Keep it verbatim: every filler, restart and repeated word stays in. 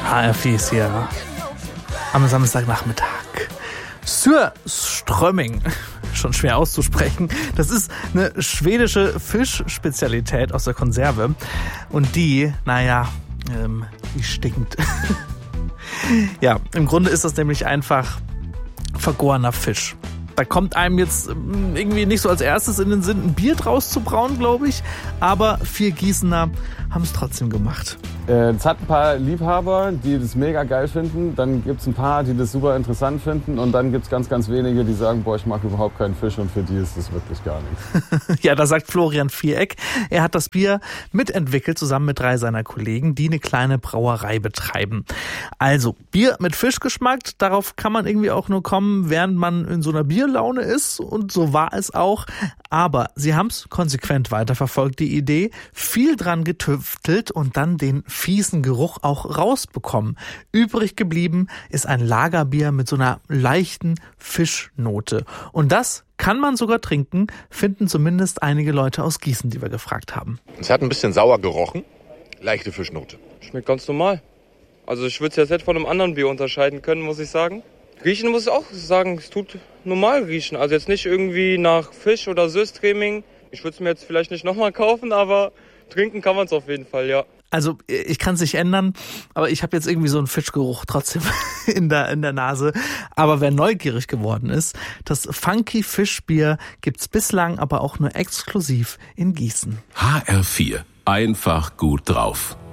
H R vier ist hier am Samstagnachmittag. Surströmming, schon schwer auszusprechen. Das ist eine schwedische Fischspezialität aus der Konserve. Und die, naja, ähm, die stinkt. Ja, im Grunde ist das nämlich einfach vergorener Fisch. Da kommt einem jetzt irgendwie nicht so als erstes in den Sinn, ein Bier draus zu brauen, glaube ich. Aber vier Gießener haben es trotzdem gemacht. Es hat ein paar Liebhaber, die das mega geil finden. Dann gibt es ein paar, die das super interessant finden. Und dann gibt es ganz, ganz wenige, die sagen, boah, ich mag überhaupt keinen Fisch. Und für die ist das wirklich gar nichts. Ja, da sagt Florian Viereck, er hat das Bier mitentwickelt, zusammen mit drei seiner Kollegen, die eine kleine Brauerei betreiben. Also, Bier mit Fischgeschmack, darauf kann man irgendwie auch nur kommen, während man in so einer Bierlaune ist. Und so war es auch. Aber sie haben es konsequent weiterverfolgt, die Idee, viel dran getüftelt und dann den fiesen Geruch auch rausbekommen. Übrig geblieben ist ein Lagerbier mit so einer leichten Fischnote. Und das kann man sogar trinken, finden zumindest einige Leute aus Gießen, die wir gefragt haben. Es hat ein bisschen sauer gerochen, leichte Fischnote. Schmeckt ganz normal. Also ich würde es jetzt nicht von einem anderen Bier unterscheiden können, muss ich sagen. Riechen muss ich auch sagen, es tut normal riechen. Also jetzt nicht irgendwie nach Fisch oder Süßcreming. Ich würde es mir jetzt vielleicht nicht nochmal kaufen, aber trinken kann man es auf jeden Fall, ja. Also ich kann es nicht ändern, aber ich habe jetzt irgendwie so einen Fischgeruch trotzdem in der, in der Nase. Aber wer neugierig geworden ist, das Funky Fischbier gibt's bislang aber auch nur exklusiv in Gießen. H R vier. Einfach gut drauf.